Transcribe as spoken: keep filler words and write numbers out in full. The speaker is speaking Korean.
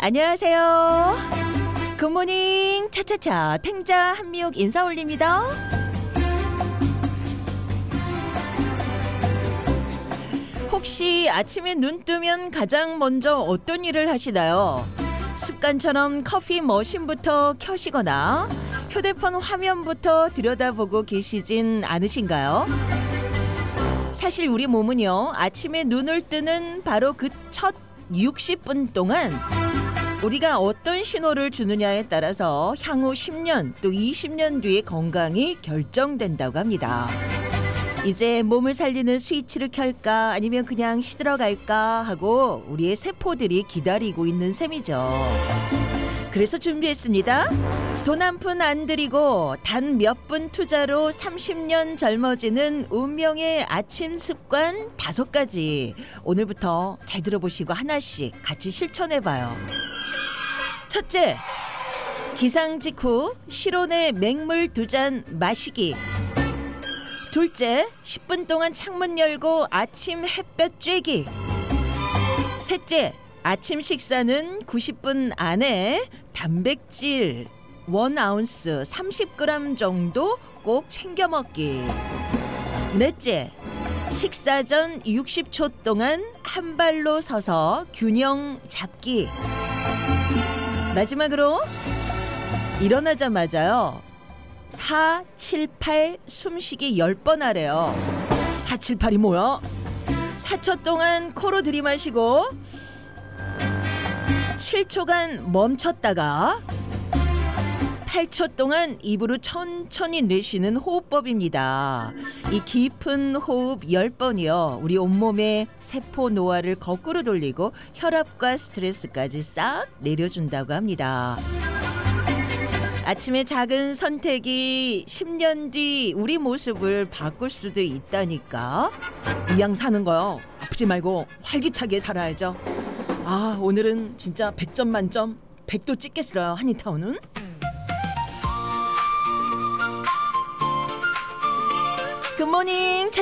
안녕하세요. 굿모닝 차차차 탱자 한미옥 인사 올립니다. 혹시 아침에 눈 뜨면 가장 먼저 어떤 일을 하시나요? 습관처럼 커피 머신부터 켜시거나 휴대폰 화면부터 들여다보고 계시진 않으신가요? 사실 우리 몸은요, 아침에 눈을 뜨는 바로 그 첫 육십 분 동안 우리가 어떤 신호를 주느냐에 따라서 향후 십 년 또 이십 년 뒤의 건강이 결정된다고 합니다. 이제 몸을 살리는 스위치를 켤까 아니면 그냥 시들어갈까 하고 우리의 세포들이 기다리고 있는 셈이죠. 그래서 준비했습니다. 돈 한 푼 안 들이고 단 몇 분 투자로 삼십 년 젊어지는 운명의 아침 습관 다섯 가지. 오늘부터 잘 들어보시고 하나씩 같이 실천해봐요. 첫째, 기상 직후 실온의 맹물 두 잔 마시기. 둘째, 십 분 동안 창문 열고 아침 햇볕 쬐기. 셋째, 아침 식사는 구십 분 안에 단백질 일 아운스 삼십 그램 정도 꼭 챙겨 먹기. 넷째, 식사 전 육십 초 동안 한 발로 서서 균형 잡기. 마지막으로 일어나자마자요, 사, 칠, 팔 숨쉬기 열 번 하래요. 사, 칠, 팔이 뭐야? 사 초 동안 코로 들이마시고 칠 초간 멈췄다가 팔 초 동안 입으로 천천히 내쉬는 호흡법입니다. 이 깊은 호흡 열 번이요, 우리 온몸의 세포 노화를 거꾸로 돌리고 혈압과 스트레스까지 싹 내려준다고 합니다. 아침의 작은 선택이 십 년 뒤 우리 모습을 바꿀 수도 있다니까. 이왕 사는 거요, 아프지 말고 활기차게 살아야죠. 아, 오늘은 진짜 백 점 만점 백도 찍겠어요, 한인타운은. 굿모닝.